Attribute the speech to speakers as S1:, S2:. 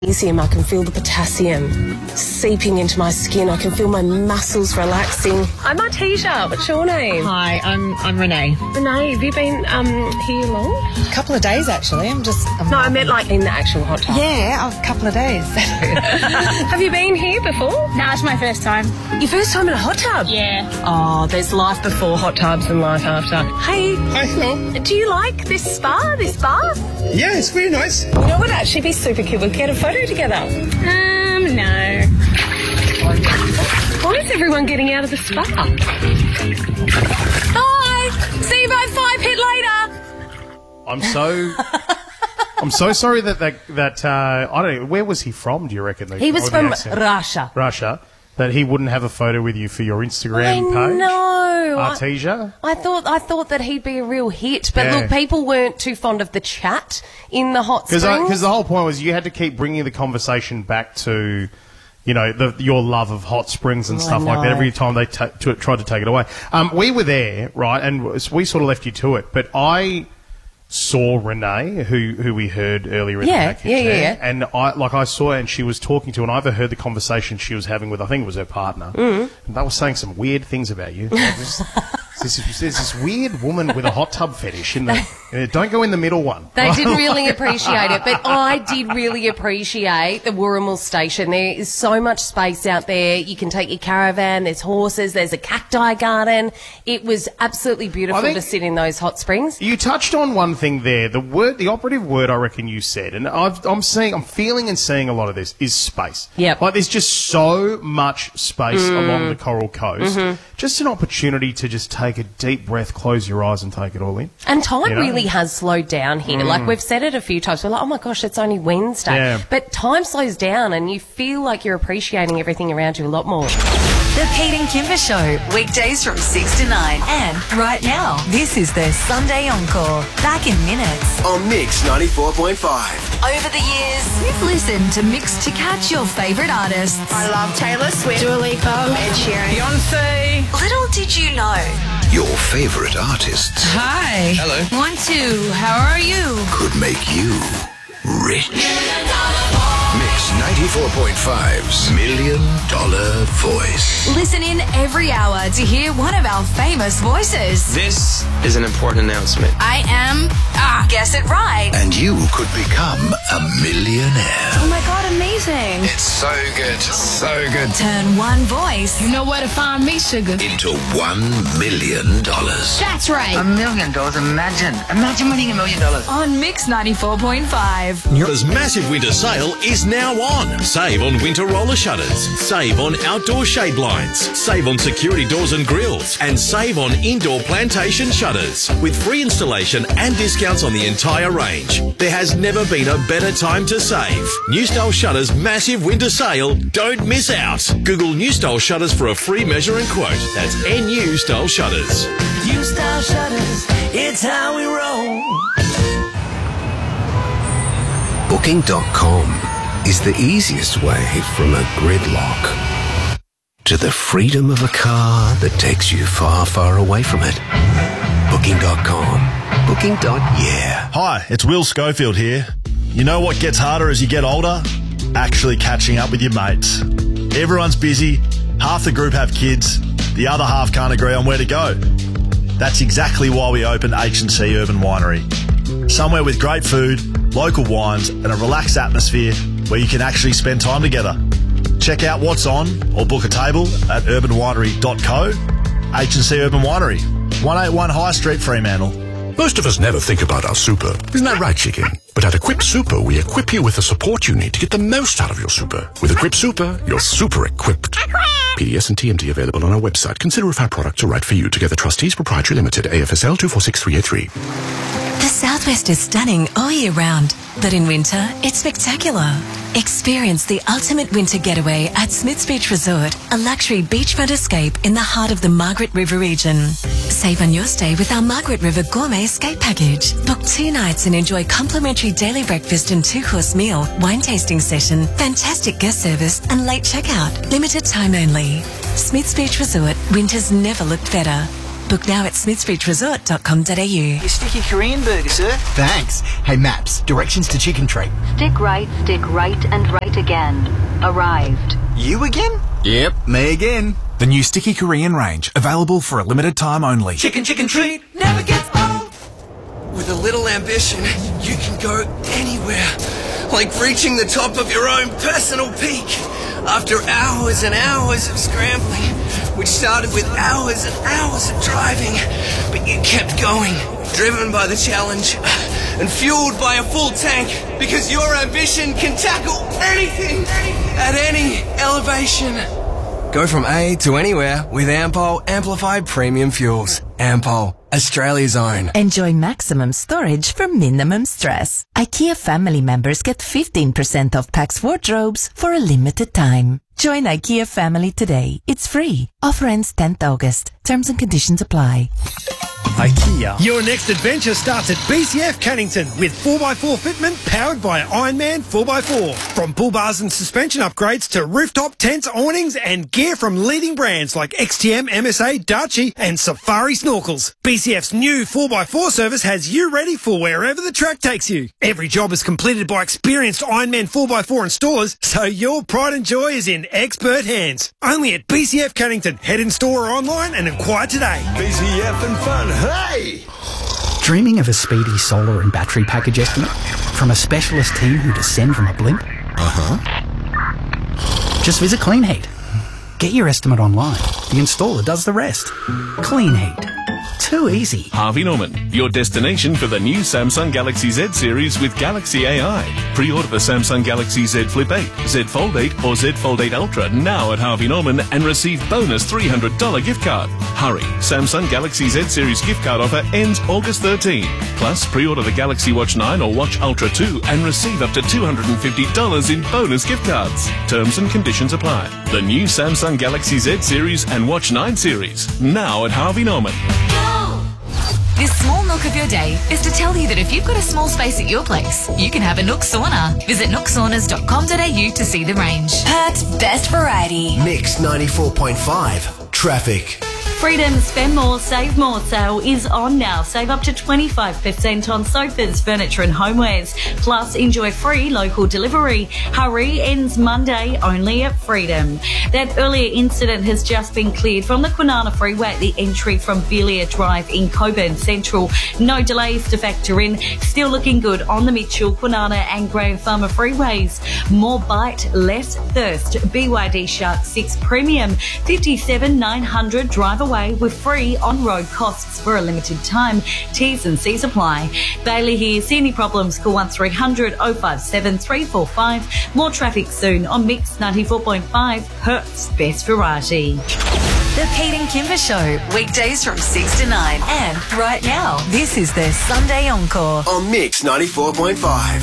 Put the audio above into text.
S1: Magnesium, I can feel the potassium seeping into my skin. I can feel my muscles relaxing. I'm Artesia. What's your name?
S2: Hi, I'm Renee.
S1: Renee, have you been here long?
S2: A couple of days, actually.
S1: No, I meant like in the actual hot tub.
S2: Yeah, a couple of days.
S1: Have you been here before?
S3: No, it's my first time.
S1: Your first time in a hot tub?
S3: Yeah.
S1: Oh, there's life before hot tubs and life after. Hey.
S4: Hi, hello.
S1: Do you like this spa, this bath?
S4: Yeah, it's very nice.
S1: You know what would actually be super cute? We'd get a photo together.
S3: No.
S1: Why is everyone getting out of the spa? Bye! See you both 5 hit later!
S4: I'm so sorry that I don't know, where was he from, do you reckon?
S5: He was from Russia.
S4: Russia. That he wouldn't have a photo with you for your Instagram page?
S5: No.
S4: Artesia?
S5: I thought that he'd be a real hit, but
S4: Yeah.
S5: look, people weren't too fond of the chat in the hot springs.
S4: Because the whole point was you had to keep bringing the conversation back to, you know, your love of hot springs and stuff like that every time they tried to take it away. We were there, right, and we sort of left you to it, but I saw Renee, who we heard earlier in the package.
S5: Yeah.
S4: And I saw her and she was talking to, and I overheard the conversation she was having with, I think it was her partner. And they were saying some weird things about you. There's this weird woman with a hot tub fetish don't go in the middle one.
S5: They didn't really appreciate it, but I did really appreciate the Wooramel station. There is so much space out there. You can take your caravan, there's horses, there's a cacti garden. It was absolutely beautiful to sit in those hot springs.
S4: You touched on one thing there. The operative word I reckon you said, and I'm feeling and seeing a lot of this, is space.
S5: Yep.
S4: Like there's just so much space along the Coral Coast. Just an opportunity to just take a deep breath, close your eyes and take it all in.
S5: And time really has slowed down here. Like we've said it a few times. We're like, oh my gosh, it's only Wednesday.
S4: Yeah.
S5: But time slows down and you feel like you're appreciating everything around you a lot more.
S6: The Pete and Kimber Show, weekdays from 6 to 9. And right now, this is their Sunday Encore. Back in minutes.
S7: On Mix 94.5.
S6: Over the years, we've listened to Mix to catch your favourite artists.
S3: I love Taylor Swift, Dua Lipa, Ed Sheeran, Beyonce.
S6: Little did you know.
S7: Your favourite artists
S3: Hi.
S7: Hello.
S3: 1, 2. How are you?
S7: could make you rich. Mix 94.5's $1 Million Voice.
S6: Listen in every hour to hear one of our famous voices.
S8: This is an important announcement.
S3: I am...
S6: Guess it right.
S7: And you could become a millionaire.
S3: Oh my God, amazing.
S7: It's so good. So good.
S6: Turn one voice
S3: You know where to find me, sugar.
S7: Into $1 million.
S3: That's right.
S9: $1 million. Imagine winning $1 million.
S6: on Mix 94.5.
S10: Yours massive winter sale is now on. Save on winter roller shutters. Save on outdoor shade blinds. Save on security doors and grills. And save on indoor plantation shutters. With free installation and discounts on the entire range. There has never been a better time to save. New Style Shutters massive winter sale. Don't miss out. Google New Style Shutters for a free measure and quote. That's NU Style Shutters.
S9: New Style Shutters, it's how we roll.
S7: Booking.com is the easiest way from a gridlock to the freedom of a car that takes you far, far away from it. Booking.com. Booking.yeah.
S11: Hi, it's Will Schofield here. You know what gets harder as you get older? Actually catching up with your mates. Everyone's busy, half the group have kids, the other half can't agree on where to go. That's exactly why we opened H&C Urban Winery. Somewhere with great food, local wines and a relaxed atmosphere where you can actually spend time together. Check out what's on or book a table at urbanwinery.co. H&C Urban Winery, 181 High Street, Fremantle.
S12: Most of us never think about our super. Isn't that right, chicken? But at Equip Super, we equip you with the support you need to get the most out of your super. With Equip Super, you're super equipped. PDS and TMT available on our website. Consider if our products are right for you. Together Trustees Proprietary Limited, AFSL 246383.
S6: The Southwest is stunning all year round, but in winter, it's spectacular. Experience the ultimate winter getaway at Smiths Beach Resort, a luxury beachfront escape in the heart of the Margaret River region. Save on your stay with our Margaret River Gourmet Escape Package. Book 2 nights and enjoy complimentary daily breakfast and 2-course meal, wine tasting session, fantastic guest service and late checkout. Limited time only. Smiths Beach Resort, winters never looked better. Book now at smithsbridgeresort.com.au.
S13: Your sticky Korean burger, sir.
S14: Thanks. Hey, Maps, directions to Chicken Treat.
S15: Stick right, and right again. Arrived.
S13: You again?
S14: Yep, me again.
S16: The new sticky Korean range, available for a limited time only.
S9: Chicken treat never gets old. With a little ambition, you can go anywhere. Like reaching the top of your own personal peak. After hours and hours of scrambling, which started with hours and hours of driving, but you kept going, driven by the challenge and fueled by a full tank, because your ambition can tackle anything at any elevation. Go from A to anywhere with Ampol Amplified Premium Fuels. Ampol, Australia's own.
S17: Enjoy maximum storage for minimum stress. IKEA family members get 15% off Pax wardrobes for a limited time. Join IKEA family today. It's free. Offer ends 10th August. Terms and conditions apply.
S18: IKEA. Your next adventure starts at BCF Cannington with 4x4 fitment powered by Ironman 4x4. From pull bars and suspension upgrades to rooftop tents, awnings and gear from leading brands like XTM, MSA, Darchi and Safari Snorkels. BCF's new 4x4 service has you ready for wherever the track takes you. Every job is completed by experienced Ironman 4x4 installers, so your pride and joy is in expert hands. Only at BCF Cannington. Head in store or online and inquire today.
S14: BCF and fun, hey!
S19: Dreaming of a speedy solar and battery package estimate from a specialist team who descend from a blimp? Just visit Clean Heat. Get your estimate online. The installer does the rest. Clean Heat. Too easy.
S10: Harvey Norman, your destination for the new Samsung Galaxy Z series with Galaxy AI. Pre-order the Samsung Galaxy Z Flip 8, Z Fold 8 or Z Fold 8 Ultra now at Harvey Norman and receive bonus $300 gift card. Hurry, Samsung Galaxy Z series gift card offer ends August 13. Plus, pre-order the Galaxy Watch 9 or Watch Ultra 2 and receive up to $250 in bonus gift cards. Terms and conditions apply. The new Samsung Galaxy Z series and Watch 9 series now at Harvey Norman.
S20: This small nook of your day is to tell you that if you've got a small space at your place, you can have a Nook sauna. Visit nooksaunas.com.au to see the range.
S6: Perth's best variety.
S7: Mix 94.5. Traffic.
S21: Freedom's Spend More, Save More sale is on now. Save up to 25% on sofas, furniture and homewares. Plus, enjoy free local delivery. Hurry ends Monday only at Freedom. That earlier incident has just been cleared from the Kwinana Freeway at the entry from Belia Drive in Coburn Central. No delays to factor in. Still looking good on the Mitchell, Kwinana and Graham Farmer freeways. More bite, less thirst. BYD Shark 6 Premium. 57,900 drive away with free on-road costs for a limited time. T's and C's apply. Bailey here. See any problems? Call 1300 057 345. More traffic soon on Mix 94.5. Perth's best variety.
S6: The Pete and Kimber Show, weekdays from 6 to 9. And right now, this is the Sunday Encore.
S7: On Mix 94.5.